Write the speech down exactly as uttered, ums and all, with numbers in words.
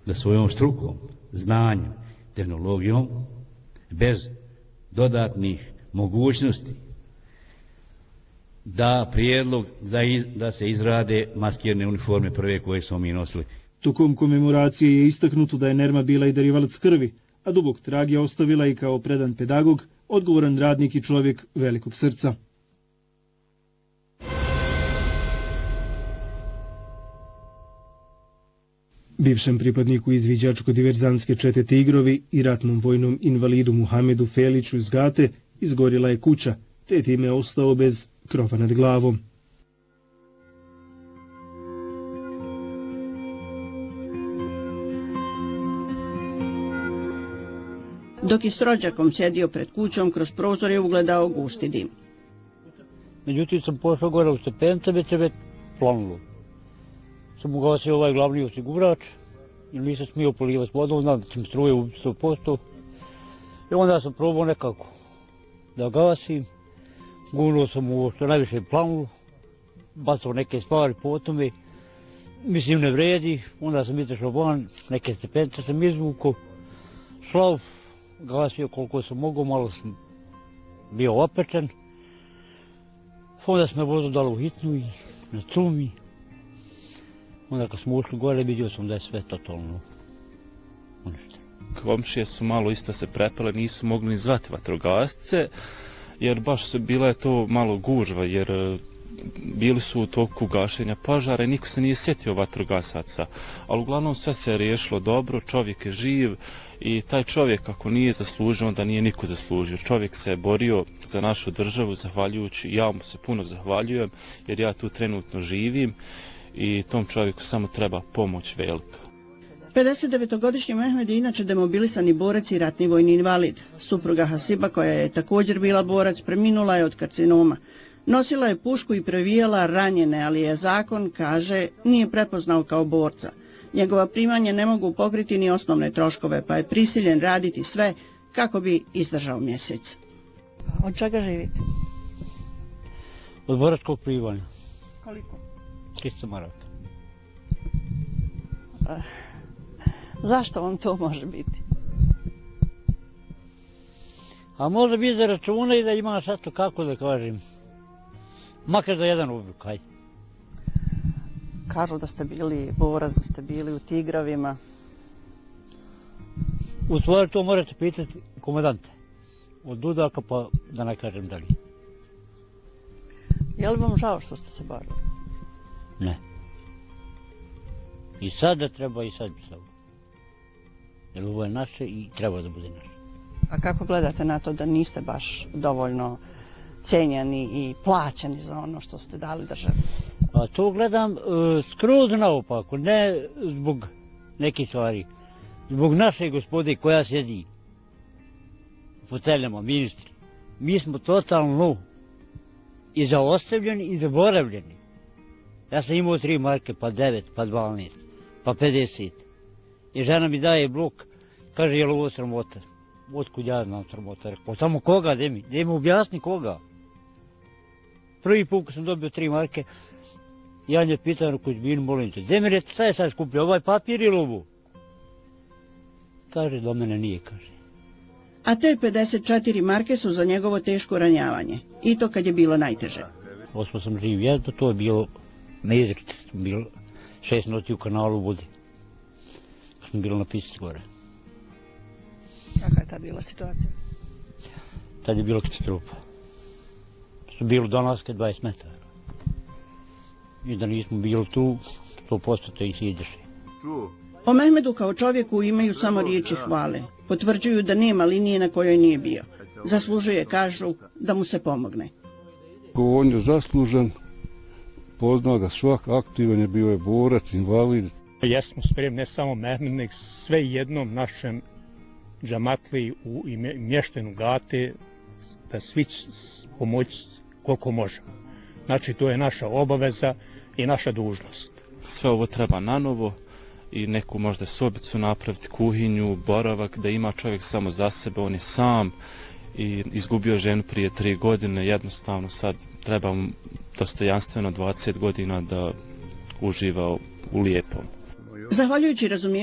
da svojom strukom, znanjem, tehnologijom, bez dodatnih mogućnosti, da prijedlog da, iz, da se izrade maskirne uniforme prve koje smo mi nosili. Tokom komemoracije je istaknuto da je Nerma bila i darivalac krvi, a dubok trag je ostavila i kao predan pedagog, odgovoran radnik i čovjek velikog srca. Bivšem pripadniku izviđačko-diverzantske čete Tigrovi i ratnom vojnom invalidu Muhamedu Feliću iz Gate izgorjela je kuća, te time je ostao bez krova nad glavom. Dok je s rođakom sjedio pred kućom, kroz prozor je ugledao gusti dim. Međutim sam pošao gore u stepence, već je već planulo. Sam ugasio ovaj glavni osigurač i nisam smio polivati vodom, znam da će mi struje ubiti sto posto. I onda sam probao nekako da gasim, gurnuo sam u što najviše planulo, bacao neke stvari po tome, mislim ne vredi, onda sam izašao van, neke stepence sam izvukao, šlauf, gasio koliko sam mogao, malo sam bio opečen. Onda sam me vodu dalo u hitnu i na cumi. Onda kad smo ušli gore, vidio sam da je sve totalno uništeno. Komšije su malo isto se prepale, nisu mogli ni zvati vatrogasce, jer baš se bila je to malo gužva, jer bili su u toku gašenja požara i niko se nije sjetio vatrogasaca. Ali uglavnom sve se je riješilo dobro, čovjek je živ i taj čovjek ako nije zaslužio, onda nije niko zaslužio. Čovjek se je borio za našu državu, zahvaljujući, ja mu se puno zahvaljujem, jer ja tu trenutno živim i tom čovjeku samo treba pomoć velika. pedesetdevetogodišnji Mehmed je inače demobilisani borac i ratni vojni invalid. Supruga Hasiba, koja je također bila borac, preminula je od karcinoma. Nosila je pušku i previjala ranjene, ali je zakon, kaže, nije prepoznao kao borca. Njegova primanja ne mogu pokriti ni osnovne troškove, pa je prisiljen raditi sve kako bi izdržao mjesec. Od čega živite? Od boračkog primanja. Koliko? tristo maraka. Uh, zašto vam to može biti? A može biti za računa i da imaš, eto kako da kažem, makar da jedan obruk, hajde. Kažu da ste bili borac, da ste bili u Tigrovima. U stvari to morate pitati komandante. Od Dudaka pa da ne kažem dalje. Je li vam žao što ste se borili? Ne. I sad da treba i sad bi sad. Jer ovo je naše i treba da bude naše. A kako gledate na to da niste baš dovoljno cijenjeni i plaćeni za ono što ste dali državi? A to gledam uh, skroz naopako, ne zbog nekih stvari. Zbog naše gospode koja sjedi u foteljama, ministri. Mi smo totalno i zaostavljeni i zaboravljeni. Ja sam imao tri marke, pa devet, pa dvanaest, pa pedeset. I žena mi daje blok, kaže, je li ovo sramota? Otkud ja znam sramota? Rekao, samo koga, gdje mi? Gdje mi objasni koga? Prvi put sam dobio tri marke, ja nje pitan u Kuzbinu, molim te, gdje mi reći, šta je sad skupio, ovaj papir ili ovo? Kaže, do mene nije, kaže. A te pedeset četiri marke su za njegovo teško ranjavanje. I to kad je bilo najteže. Osmo sam živ jedno, to je bilo neizrite, sam bilo šest noći u kanalu vode. Sam bilo na pisci gore. Kakva je tad bila situacija? Tad je bilo katastrofa. Su bilo do nas kad dvadeset metara. I da nismo bili tu, sto posto te i sjedeše. O Mehmedu kao čovjeku imaju samo riječi hvale. Potvrđuju da nema linije na kojoj nije bio. Zaslužuje, kažu, da mu se pomogne. On je zaslužen, poznao ga svak, aktivan je, bio je borac, invalid. Jesmo spremni, ne samo Mehmed, nek sve jednom našem džamatli u mještenu Gate, da svi pomoći koliko možemo. Znači, to je naša obaveza i naša dužnost. Sve ovo treba nanovo i neku možda sobicu napraviti, kuhinju, boravak, da ima čovjek samo za sebe, on je sam i izgubio ženu prije tri godine, jednostavno sad treba mu dostojanstveno dvadeset godina da uživa u lijepom. Zahvaljujući razumijevanju